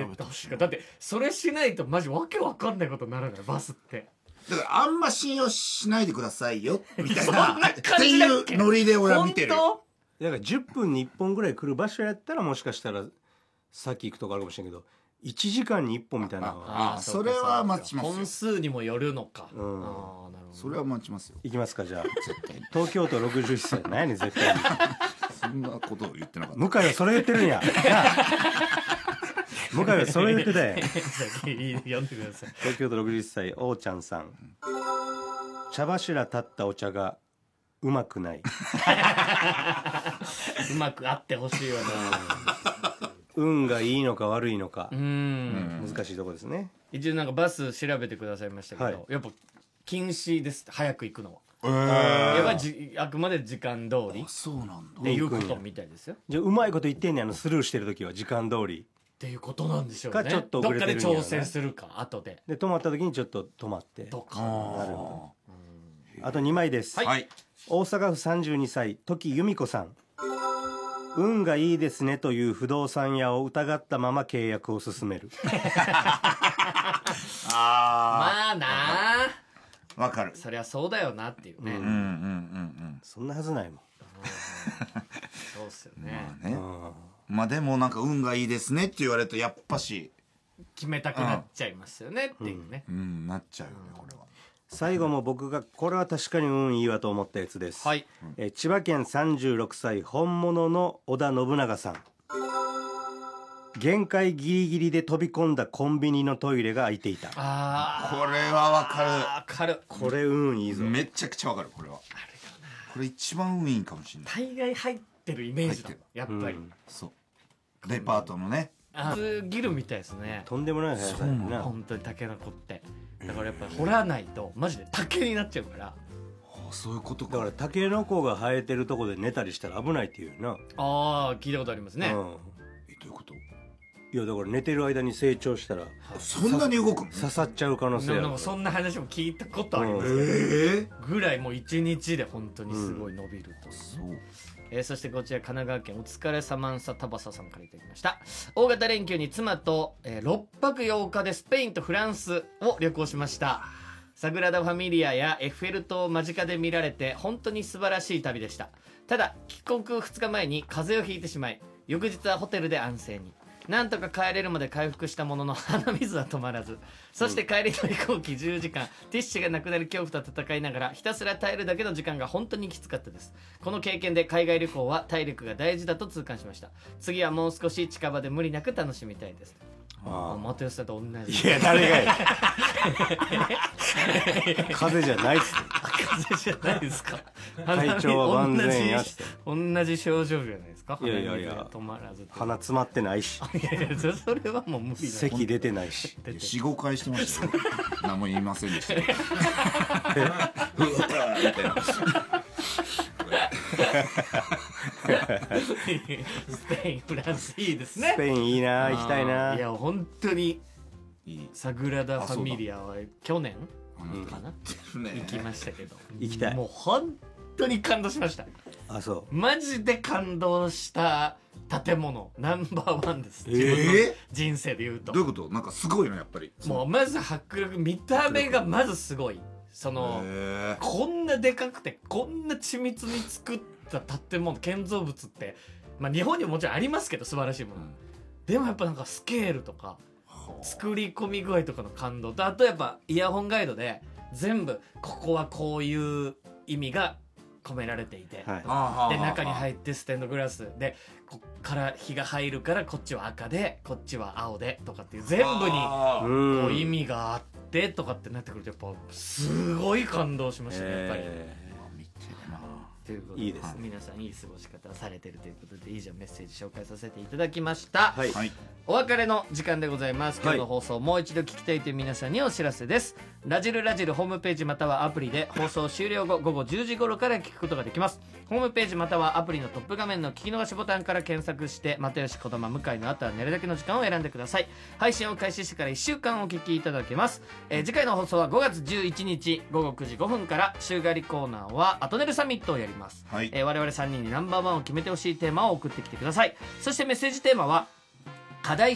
調べてほしい。だってそれしないとマジわけわかんないことにならないバスって。 だからあんま信用しないでくださいよみたいそんななって感じだっけいうノリで俺は見てる。 本だから10分に1本ぐらい来る場所やったらもしかしたらさっき行くとこあるかもしれんけど1時間に1本みたいなのはあそれは待ちますよ。 本数にもよるのか、 うん、 あなるほど、 それは待ちますよ。 行きますかじゃあ東京都61歳何やねん絶対にそんなことを言ってなかった。 向井はそれ言ってるんや向井はそれ言ってたやん読んでください。 東京都60歳おーちゃんさん、茶柱立ったお茶がうまくない。 うまくあってほしいよな。 運がいいのか悪いのか難しいとこですね。 一応なんかバス調べてくださいましたけど、 はい、 やっぱ禁止ですって早く行くのは。やっぱりあくまで時間通りそうなんだっていうことみたいですよ。 じゃあうまいこと言ってんねん、スルーしてる時は時間通りっていうことなんでしょうね。 かちょっと遅れてるんやな。 どっかで調整するか後で止まった時にちょっと止まってとか。 なるほど。あと2枚です、 はい、 大阪府32歳時由美子さん、運がいいですねという不動産屋を疑ったまま契約を進める。 まあなあわかる。 そりゃそうだよなっていうね、 そんなはずないもん。 そうっすよね。 まあね、まあでもなんか運がいいですねって言われるとやっぱし決めたくなっちゃいますよねっていうね、 なっちゃうよねこれは。 最後も僕がこれは確かに運いいわと思ったやつです、 はい、 千葉県36歳本物の織田信長さん、限界ギリギリで飛び込んだコンビニのトイレが空いていた。 これはわかる。 これ運いいぞ。 めちゃくちゃわかる。これはこれ一番運いいかもしれない。 大概入ってるイメージだやっぱり、 そうデパートのねすぎるみたいですね。 とんでもない速さやな本当にタケノコって。だからやっぱ掘らないとマジで竹になっちゃうから。 そういうことか。 だからタケノコが生えてるとこで寝たりしたら危ないっていうな。 ああ聞いたことありますね、 どういうこと？ いやだから寝てる間に成長したらそんなに動くの？ 刺さっちゃう可能性ある。 なんかそんな話も聞いたことありますぐらいもう1日で本当にすごい伸びると、そしてこちら神奈川県お疲れサマンサタバサさんからいただきました。大型連休に妻と、6泊8日でスペインとフランスを旅行しました。サグラダ・ファミリアやエッフェル塔を間近で見られて本当に素晴らしい旅でした。ただ帰国2日前に風邪をひいてしまい、翌日はホテルで安静に。なんとか帰れるまで回復したものの鼻水は止まらず、そして帰りの飛行機10時間ティッシュがなくなる恐怖と戦いながらひたすら耐えるだけの時間が本当にきつかったです。この経験で海外旅行は体力が大事だと痛感しました。次はもう少し近場で無理なく楽しみたいです。又吉さんと同じ。 いや誰がや風邪じゃないっすね。 風邪じゃないですか。 体調は万全やって同じ症状じゃないですか。 いやいやいや止まらず鼻詰まってないしいやいやそれはもう無理だ。 咳出てないし 4,5 回してましたよ何も言いませんでしたうわーみたいなスペインフランスいいですね。 スペインいいな、行きたいな。 いや本当にサグラダ・ファミリアは去年かな、行きましたけど、 行きたい。 もう本当に感動しました。 あ、そうマジで感動した建物ナンバーワンです。人生で言うと。 どういうこと？なんかすごいのやっぱり。 もうまず迫力、見た目がまずすごい。そのこんなでかくてこんな緻密に作った建物建造物って、まあ、日本にももちろんありますけど素晴らしいもの、でもやっぱなんかスケールとか作り込み具合とかの感動と、あとやっぱイヤホンガイドで全部ここはこういう意味が込められていて、で中に入ってステンドグラスでこっから火が入るからこっちは赤でこっちは青でとかっていう全部にこう意味があってとかってなってくるとやっぱすごい感動しましたね、やっぱり。ということで、いいですね、皆さんいい過ごし方をされているということで以上メッセージ紹介させていただきました、はい、お別れの時間でございます。今日の放送、もう一度聞きたいという皆さんにお知らせです。ラジルラジルホームページまたはアプリで放送終了後午後10時頃から聞くことができます。ホームページまたはアプリのトップ画面の聞き逃しボタンから検索して又吉児玉向井のあとは寝るだけの時間を選んでください。配信を開始してから1週間お聞きいただけます。次回の放送は5月11日午後9時5分から週替わりコーナーはアトネルサミットをやります、我々3人にナンバーワンを決めてほしいテーマを送ってきてください。そしてメッセージテーマは課題